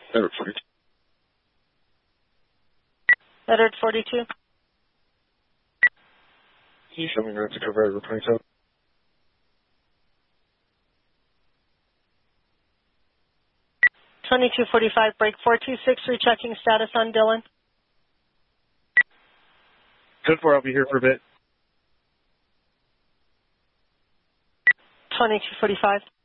Edward 42. Edward 42. Can you show me route to cover Edward 27? $22.45, break 426, rechecking status on Dylan. 10-4, I'll be here for a bit. $22.45.